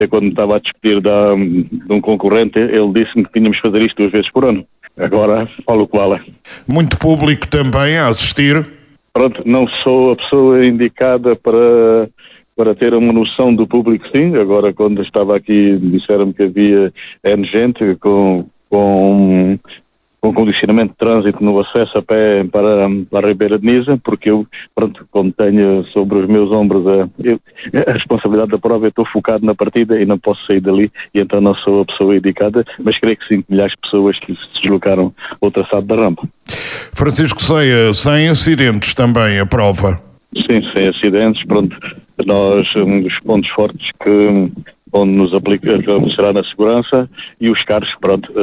quando me estava a despedir de um concorrente, ele disse-me que tínhamos que fazer isto 2 vezes por ano. Agora, falo o que vale. Muito público também a assistir? Pronto, não sou a pessoa indicada para ter uma noção do público, sim. Agora, quando estava aqui, disseram-me que havia gente com condicionamento de trânsito no acesso a pé para a Ribeira de Nisa, porque eu, pronto, como tenho sobre os meus ombros a responsabilidade da prova, eu estou focado na partida e não posso sair dali, e então não sou a pessoa indicada, mas creio que 5 milhares de pessoas que se deslocaram ao traçado da rampa. Francisco Ceia, sem acidentes também a prova? Sim, sem acidentes, pronto. Nós, um dos pontos fortes onde nos aplicamos será na segurança, e os carros, pronto,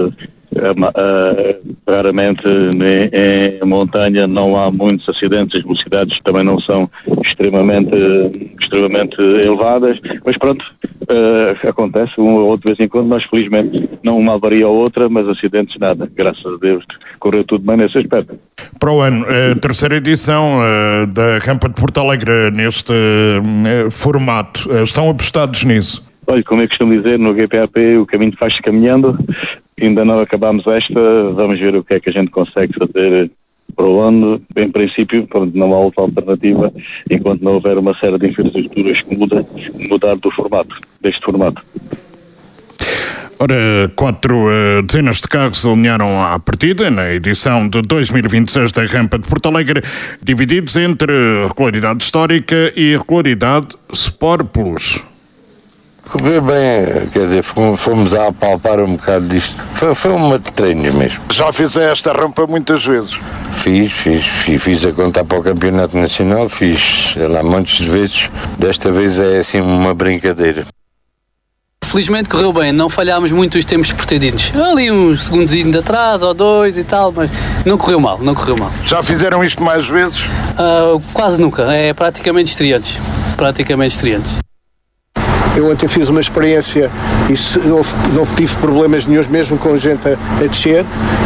raramente em montanha não há muitos acidentes, as velocidades também não são extremamente elevadas, mas pronto, acontece um ou outro de vez em quando. Nós felizmente não uma avaria ou outra, mas acidentes nada, graças a Deus correu tudo bem nesse aspecto. Para o ano, a terceira edição da Rampa de Porto Alegre neste formato, estão apostados nisso? Olha, como eu costumo dizer, no GPAP o caminho faz-se caminhando. Ainda não acabámos esta, vamos ver o que é que a gente consegue fazer para o ano. Em princípio, não há outra alternativa enquanto não houver uma série de infraestruturas que mudar deste formato. Ora, 4 dezenas de carros alinharam à partida na edição de 2026 da Rampa de Porto Alegre, divididos entre regularidade histórica e regularidade Sport Plus. Correu bem, quer dizer, fomos a apalpar um bocado disto. Foi uma de treinos mesmo. Já fiz esta rampa muitas vezes? Fiz a contar para o Campeonato Nacional, fiz lá montes de vezes. Desta vez é assim uma brincadeira. Felizmente correu bem, não falhámos muito os tempos pretendidos. Ali uns segundos de atrás ou 2 e tal, mas não correu mal. Já fizeram isto mais vezes? Quase nunca, é praticamente estreantes. Eu ontem fiz uma experiência e não tive problemas nenhums, mesmo com gente a descer,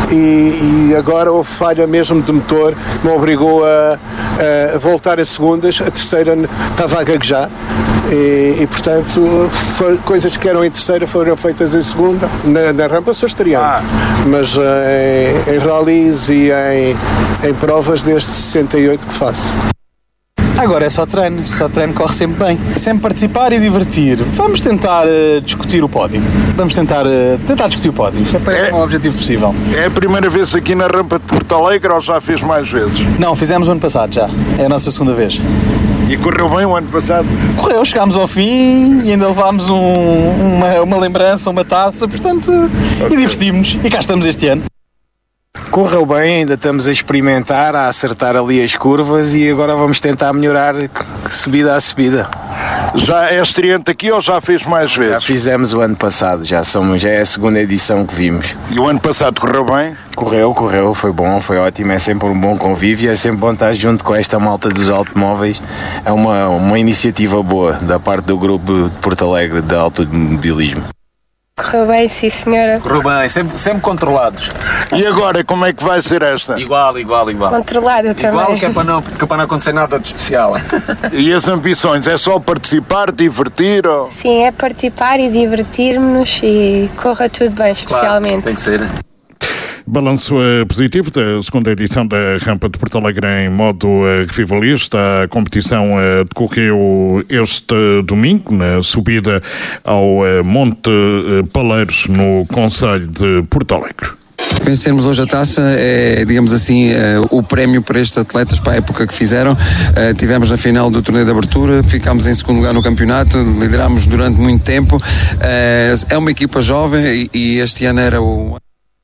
e agora houve falha mesmo de motor, me obrigou a voltar a segundas, a terceira estava a gaguejar, e portanto coisas que eram em terceira foram feitas em segunda. Na rampa sou estreante, mas em rallies e em provas desde 68 que faço. Agora é só treino corre sempre bem. Sempre participar e divertir. Vamos tentar discutir o pódio. Vamos tentar discutir o pódio. É o objetivo possível. É a primeira vez aqui na Rampa de Porto Alegre ou já fez mais vezes? Não, fizemos o ano passado já. É a nossa segunda vez. E correu bem o ano passado? Correu, chegámos ao fim e ainda levámos uma lembrança, uma taça, portanto, e divertimos-nos. E cá estamos este ano. Correu bem, ainda estamos a experimentar, a acertar ali as curvas e agora vamos tentar melhorar subida a subida. Já é estreante aqui ou já fez mais vezes? Já fizemos o ano passado, já é a segunda edição que vimos. E o ano passado correu bem? Correu, foi bom, foi ótimo, é sempre um bom convívio, é sempre bom estar junto com esta malta dos automóveis. É uma iniciativa boa da parte do grupo de Porto Alegre de automobilismo. Correu bem, sim senhora. Correu bem, sempre controlados. E agora, como é que vai ser esta? Igual. Controlada também. Igual, que é para não acontecer nada de especial. E as ambições, é só participar, divertir? Ou... Sim, é participar e divertir-nos e corra tudo bem, especialmente. Claro, tem que ser. Balanço positivo da segunda edição da Rampa de Porto Alegre em modo revivalista. A competição decorreu este domingo na subida ao Monte Paleiros, no concelho de Porto Alegre. Vencermos hoje a taça é, digamos assim, o prémio para estes atletas, para a época que fizeram. Tivemos na final do torneio de abertura, ficámos em segundo lugar no campeonato, liderámos durante muito tempo. É uma equipa jovem e este ano era o...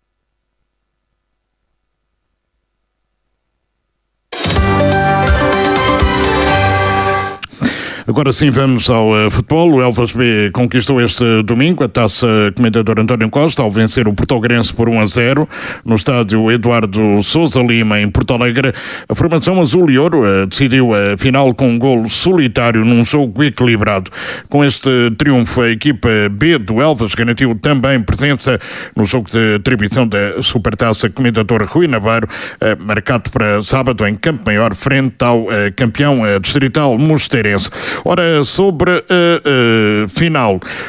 Agora sim vamos ao futebol. O Elvas B conquistou este domingo a taça Comendador António Costa ao vencer o Portuguesense por 1-0 no estádio Eduardo Sousa Lima em Porto Alegre. A formação azul e ouro decidiu a final com um golo solitário num jogo equilibrado. Com este triunfo, a equipa B do Elvas garantiu também presença no jogo de atribuição da Supertaça Comendador Rui Navarro, marcado para sábado em Campo Maior, frente ao campeão distrital Mosteirense. Ora, sobre a final,